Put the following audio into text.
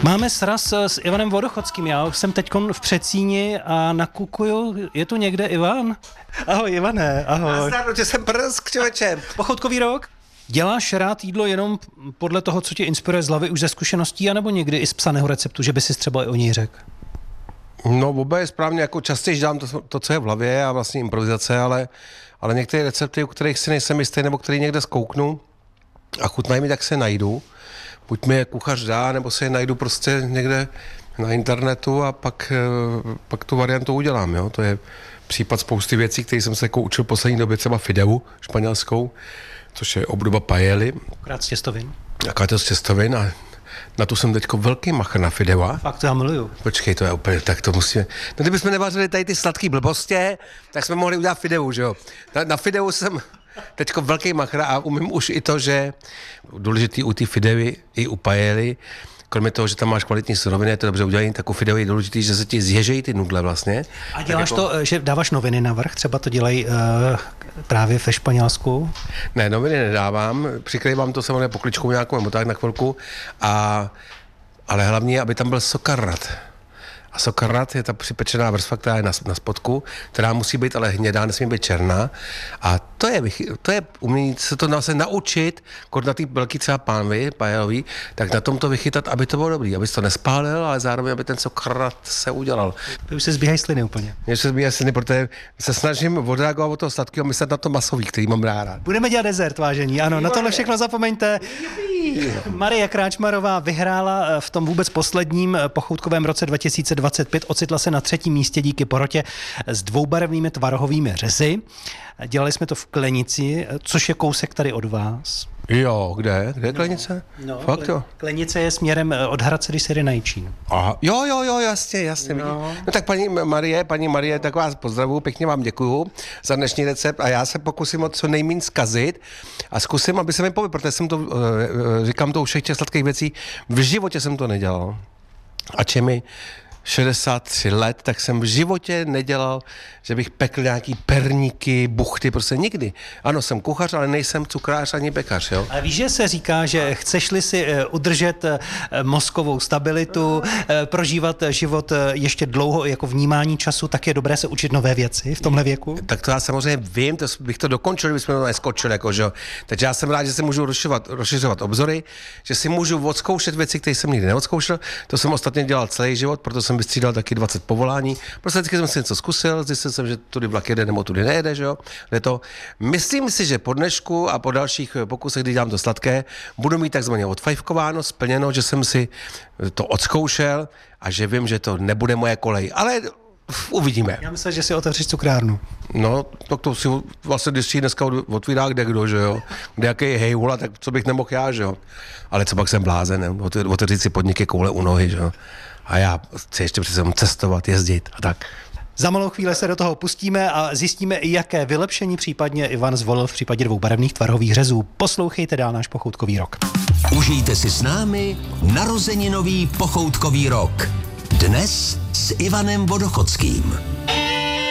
Máme sraz s Ivanem Vodochodským. Já jsem teďkon v Přecíni a nakukuju. Je tu někde Ivan? Ahoj Ivane, ahoj. Nazdar, že jsem prsk, člověče. Pochoutkový rok? Děláš rád jídlo jenom podle toho, co tě inspiruje z hlavy už ze zkušeností, anebo někdy i z psaného receptu, že by si třeba i o něj řekl? No, oba je správně, jako častěji dělám to, co je v hlavě a vlastně improvizace, ale některé recepty, u kterých si nejsem jistý, nebo který někde zkouknu a chutnají mi, tak se najdu. Buď mi je kuchař dá, nebo se je najdu prostě někde na internetu a pak tu variantu udělám. Jo? To je případ spousty věcí, které jsem se jako učil poslední době, třeba fideu španělskou, což je obdoba paely. Akorát z těstovin. Akorát z těstovin a na tu jsem teďko velký machr na fidea. Fakt, to já miluju. Počkej, to je úplně, tak to musíme... No kdybychom nevařili tady ty sladký blbostě, tak jsme mohli udělat fideu, že jo? Na fideu jsem teďko velký machr a umím už i to, že důležitý u té fidevy i u paely, kromě toho, že tam máš kvalitní suroviny, je to dobře udělané, tak u fideu je důležitý, že se ti zježejí ty nudle vlastně. A děláš jako... to, že dáváš noviny navrch? Třeba to dělají právě ve Španělsku? Ne, noviny nedávám, přikrývám to samozřejmě pokličkou nějakou nebo tak na chvilku, ale hlavně, aby tam byl sokarrat. A sokarrat je ta připečená vrstva, která je na spodku, která musí být ale hnědá, nesmí být černá. A to je umění se to se naučit, když na ty velký třeba pánvy, pajelový, tak na tom to vychytat, aby to bylo dobrý, aby to nespálil, ale zároveň, aby ten sokarrat se udělal. Ty už se zbíhají sliny úplně. Mně se zbíhají sliny, protože se snažím odreagovat od toho sladkého, myslet na to masový, který mám rád. Budeme dělat dezert, vážení, ano, na tohle všechno zapomeňte. Marie Kráčmarová vyhrála v tom vůbec posledním pochoutkovém roce 2025, ocitla se na 3. místě díky porotě s dvoubarevnými tvarohovými řezy. Dělali jsme to v Klenici, což je kousek tady od vás. Jo, kde? Kde je Klenice? No, fakt jo. Klenice je směrem od Hradce, když se jde na Jičín. Aha, jo, jasně. No tak paní Marie, tak vás pozdravuju, pěkně vám děkuju za dnešní recept a já se pokusím o co nejméně zkazit a zkusím, aby se mi povedlo, protože jsem to, říkám to u všech těch sladkých věcí, v životě jsem to nedělal. Ač je mi 63 let, tak jsem v životě nedělal, že bych pekl nějaký perníky, buchty, prostě nikdy. Ano, jsem kuchař, ale nejsem cukrář ani pekař, jo. Ale víš, že se říká, že chceš-li si udržet mozkovou stabilitu, prožívat život ještě dlouho jako vnímání času, tak je dobré se učit nové věci v tomhle věku? Tak to já samozřejmě vím, bych to dokončil, kdybychom to neskočili, jako, že jo. Takže já jsem rád, že si můžu rozšiřovat obzory, že si můžu odzkoušet věci, které jsem nikdy neodzkoušel. To jsem ostatně dělal celý život, proto jsem vystřídal taky 20 povolání. Prostě vždycky jsem si něco zkusil, zjistil jsem, že tudy vlak jede nebo tudy nejede, že jo. Myslím si, že po dnešku a po dalších pokusech, kdy dělám to sladké, budu mít takzvaně odfajfkováno, splněno, že jsem si to odzkoušel a že vím, že to nebude moje kolej. Ale uvidíme. Já myslím, že si otevřeš cukrárnu. No, tak to si vlastně, když si dneska otvírá kdekdo, že jo. Kdejaký hejhula, tak co bych nemohl já, že jo. Ale co pak jsem blázen, otevřít si podniky koule u nohy, že jo. A já chci ještě přece cestovat, jezdit a tak. Za malou chvíli se do toho pustíme a zjistíme, jaké vylepšení případně Ivan zvolil v případě dvoubarevných tvarohových řezů. Poslouchejte dál náš pochoutkový rok. Užijte si s námi narozeninový pochoutkový rok. Dnes s Ivanem Vodochodským.